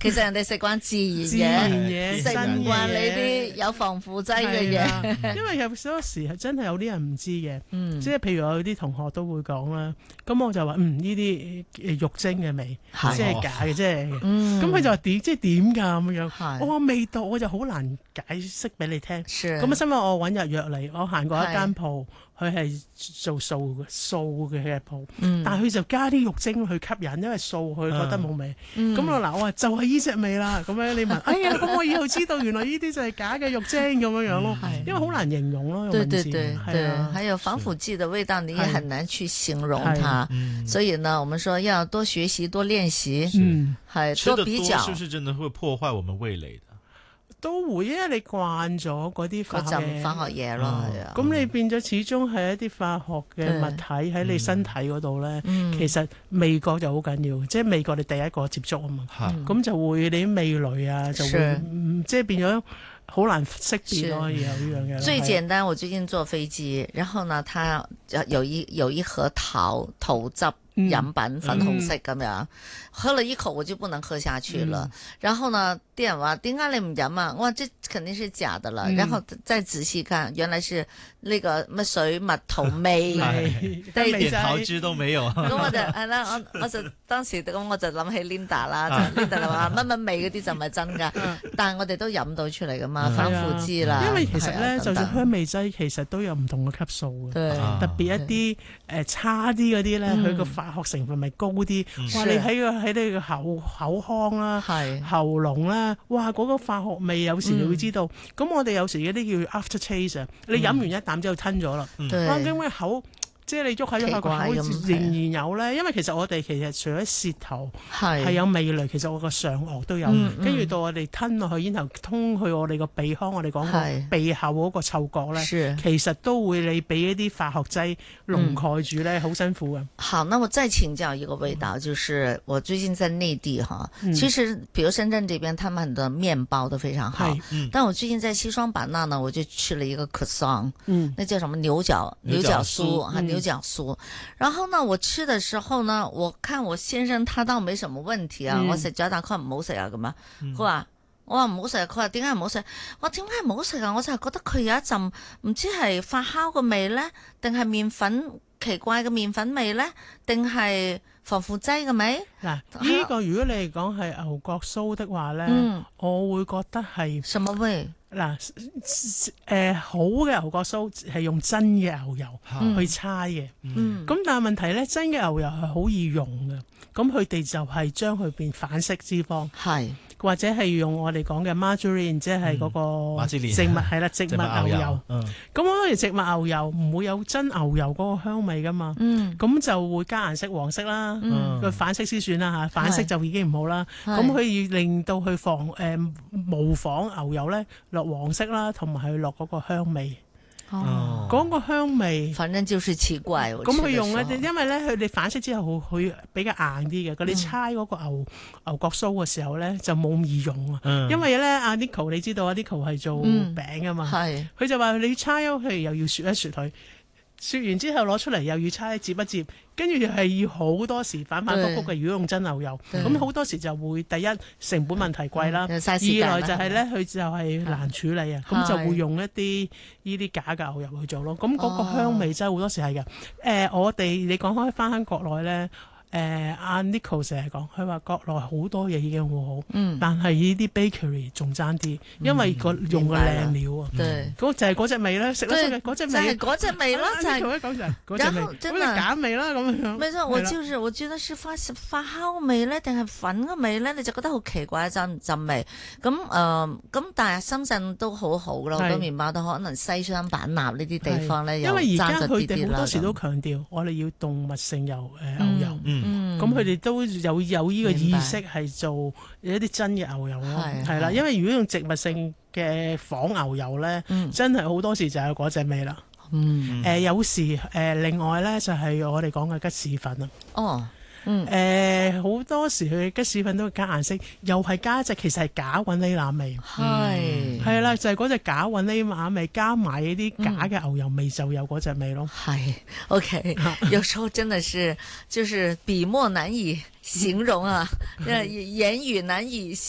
其實人哋食慣自然嘢，食唔慣你啲有防腐劑嘅嘢。 因為有時係真係有啲人唔知嘅，即係譬如我有啲同學都會講啦，咁我就話呢啲肉精嘅味，即係假嘅，即係，咁佢就話點即係點㗎咁樣？我話味道我就好難解釋俾你聽。咁啊，新聞我揾日約嚟，我行過一間鋪。佢係做素嘅鋪，但係佢就加啲肉精去吸引，因為素佢覺得冇味。咁我話就係呢隻味啦。咁樣你問，哎呀，咁我以後知道原來呢啲就係假嘅肉精咁樣咯。因為好難形容咯，用文字。 對，還有防腐劑的味道，你也很難去形容它。所以呢，我們說要多學習、多練習，係多比較。 是不是真的會破壞我們味蕾的？ 都會，因為你慣咗嗰啲化學嘢咯， 咁你變咗始終係一啲化學嘅物體喺你身體嗰度咧，其實味覺就好緊要，即係味覺你第一個接觸啊嘛，咁就會你啲味蕾啊就會即係變咗好難識別咯，有呢樣嘢。 最簡單，我最近坐飛機，然後呢，它有一盒桃汁飲品，粉紅色咁樣，喝了一口我就不能喝下去了。然後呢，啲人話點解你唔飲啊？我話這肯定是假的了。然後再仔細看，原來是那個乜水蜜桃味， 一點桃汁都沒有。 咁我就係啦，我就當時咁我就諗起 Linda 啦，Linda 就話乜味嗰啲就唔係真噶，但係我哋都飲到出嚟噶嘛，防腐劑啦。 因為其實咧，就算香味劑其實都有唔同嘅級數嘅，特別一啲差啲嗰啲咧，佢個化學成分咪高啲。哇！你喺你個口腔啦、喉嚨啦，哇！嗰個化學味有時你會知道。咁我哋有時嗰啲叫 after taste，你飲完一啖之後吞咗啦，哇！咁嘅口。即係你喐下喐下個口仍然有咧，因為其實我哋除咗舌頭係有味蕾，其實我個上顎都有，跟住到我哋吞落去，然後通去我哋個鼻腔，我哋講個鼻後嗰個嗅覺咧，其實都會你俾一啲化學劑籠蓋住咧，好辛苦嘅。 好，那我再請教一個味道，就是我最近在內地哈，其實比如深圳這邊，他們很多麵包都非常好，但我最近在西雙版納呢，我就吃了一個 croissant，那叫什麼牛角酥牛角酥，然後呢，我吃的時候呢，我看我先生他倒沒什麼問題啊，我食咗但佢唔好食啊咁啊，佢話我話唔好食，佢話點解唔好食？我點解唔好食啊？我就係覺得佢有一陣唔知係發酵嘅味咧，定係麵粉奇怪嘅麵粉味咧，定係防腐劑嘅味？ 嗱，呢個如果你嚟講係牛角酥的話咧，我會覺得係什麼味？ 嗱，好嘅牛角酥係用真嘅牛油去搓嘅，咁但係問題咧，真嘅牛油係好易溶嘅，咁佢哋就係將佢變反式脂肪，或者係用我哋講嘅 margarine， 即係嗰個植物係啦，植物牛油。咁當然植物牛油唔會有真牛油嗰個香味噶嘛，咁就會加顏色黃色啦，佢反式先算啦嚇，反式就已經唔好啦。咁佢要令到佢模仿牛油咧落黃色啦，同埋佢落嗰個香味。嗰個香味， 反正就是奇怪。 咁佢用咧，因為咧佢哋反式之後，佢比較硬啲嘅。佢哋猜嗰個牛角酥嘅時候咧，就冇咁易溶啊。因為咧，阿 Nico 你知道阿 Nico 係做餅啊嘛，佢就話你猜咗佢又要雪一雪佢。雪完之後攞出嚟又要猜接一接，跟住係要好多時反反覆覆嘅。如果用真牛油，咁好多時就會第一成本問題貴啦，二來就係咧佢就係難處理啊，咁就會用一啲呢啲假嘅牛油去做咯。咁嗰個香味真係好多時係嘅。我哋你講開翻國內咧。阿 Nico 成日講，佢話國內好多嘢已經好好，但係呢啲 bakery 仲爭啲，因為用個靚料啊，嗰就係嗰隻味咧，食得出嘅嗰隻味，就係嗰隻味咯，就係講就係嗰隻味，嗰隻假味啦咁樣。 沒錯，我覺得是發酵味咧，定係粉嘅味咧，你就覺得好奇怪一陣味。咁但係深圳都好好咯，好多麵包都可能西雙版納呢啲地方咧， 因為而家佢哋好多時都強調，我哋要動物性牛油。咁佢哋都有呢個意識係做一啲真嘅牛油咯，係啦，因為如果用植物性嘅仿牛油咧，真係好多時就係嗰隻味啦。有時另外咧就係我哋講嘅吉士粉啊。好多時佢吉士粉都會加顏色，又係加一隻其實係假雲呢拿味，係啦，就係嗰隻假雲呢拿味加埋呢啲假嘅牛油味，就有嗰隻味咯。 係，OK，有時候真的是就是筆墨難以形容啊，言語難以